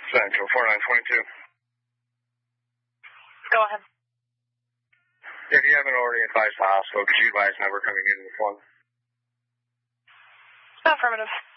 Central 4922. Go ahead. If you haven't already advised the hospital, could you advise never coming into the phone? Affirmative.